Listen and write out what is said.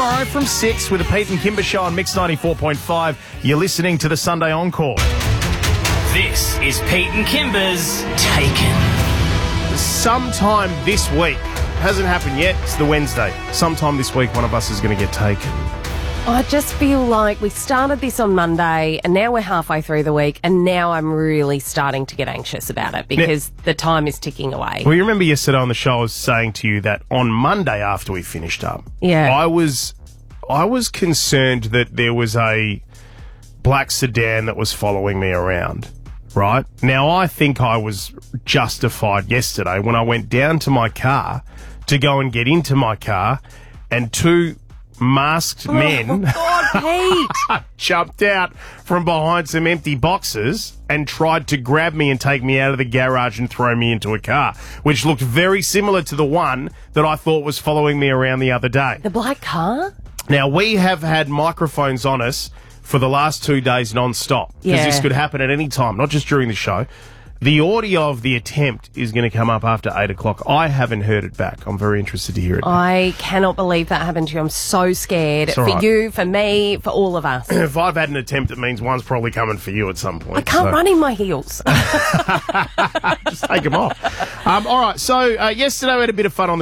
tomorrow from 6 with the Pete and Kimber Show on Mix 94.5. You're listening to the Sunday Encore. This is Pete and Kimber's Taken. Sometime this week, hasn't happened yet, it's the Wednesday. Sometime this week, one of us is going to get taken. I just feel like we started this on Monday and now we're halfway through the week and now I'm really starting to get anxious about it because the time is ticking away. Well, you remember yesterday on the show I was saying to you that on Monday after we finished up, I was concerned that there was a black sedan that was following me around, right? Now, I think I was justified yesterday when I went down to my car to go and get into my car and two masked men jumped out from behind some empty boxes and tried to grab me and take me out of the garage and throw me into a car, which looked very similar to the one that I thought was following me around the other day. The black car? Now, we have had microphones on us for the last 2 days non-stop because this could happen at any time, not just during the show. The audio of the attempt is going to come up after 8 o'clock. I haven't heard it back. I'm very interested to hear it back. I cannot believe that happened to you. I'm so scared. It's all for right. you, for me, for all of us. If I've had an attempt, it means one's probably coming for you at some point. I can't run in my heels. Just take them off. All right, so yesterday we had a bit of fun on the